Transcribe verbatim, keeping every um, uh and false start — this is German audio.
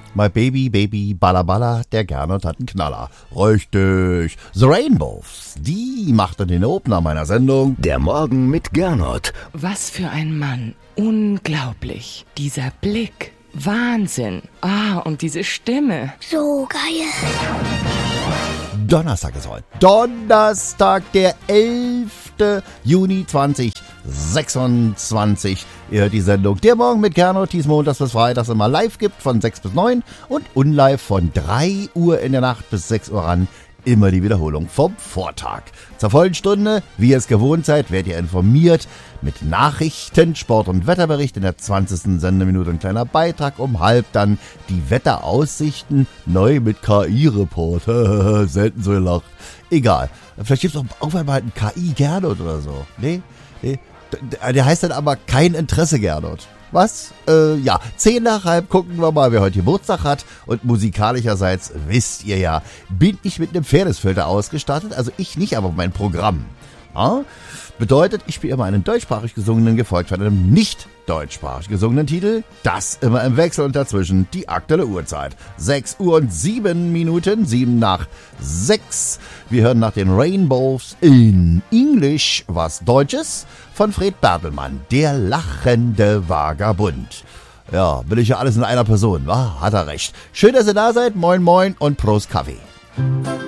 My Baby, Baby, Balla Balla, der Gernot hat einen Knaller. Richtig. The Rainbows, die machten den Opener meiner Sendung. Der Morgen mit Gernot. Was für ein Mann. Unglaublich. Dieser Blick. Wahnsinn. Ah, und diese Stimme. So geil. Donnerstag ist heute. Donnerstag, der elfte Juni zweitausendsechsundzwanzig. Ihr hört die Sendung Der Morgen mit Gernot, die es montags bis freitags immer live gibt von sechs bis neun und unlive von drei Uhr in der Nacht bis sechs Uhr ran. Immer die Wiederholung vom Vortag. Zur vollen Stunde, wie ihr es gewohnt seid, werdet ihr informiert mit Nachrichten, Sport- und Wetterbericht in der zwanzigsten Sendeminute. Ein kleiner Beitrag um halb, dann die Wetteraussichten, neu mit K I-Report. Selten so gelacht. Egal. Vielleicht gibt es auch auf einmal einen K I-Gernot oder so. Nee? Nee? Der heißt dann aber kein Interesse Gernot. Was? Äh, ja, zehn nach halb gucken wir mal, wer heute Geburtstag hat. Und musikalischerseits, wisst ihr ja, bin ich mit einem Fairness-Filter ausgestattet. Also ich nicht, aber mein Programm. Ja? Bedeutet, ich spiele immer einen deutschsprachig gesungenen, gefolgt von einem nicht deutschsprachig gesungenen Titel. Das immer im Wechsel und dazwischen die aktuelle Uhrzeit. sechs Uhr und sieben Minuten, sieben nach sechs. Wir hören nach den Rainbows in English was Deutsches von Fred Bertelmann, der lachende Vagabund. Ja, bin ich ja alles in einer Person, wa? Hat er recht. Schön, dass ihr da seid. Moin, moin und Prost Kaffee.